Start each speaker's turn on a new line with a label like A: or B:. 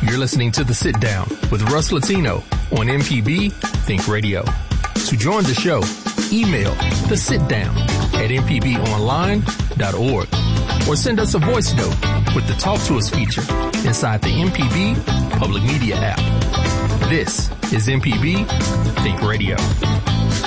A: You're listening to The Sit Down with Russ Latino on MPB Think Radio. To join the show, email thesitdown@mpbonline.org or send us a voice note with the Talk to Us feature inside the MPB Public Media app. This is MPB Think Radio.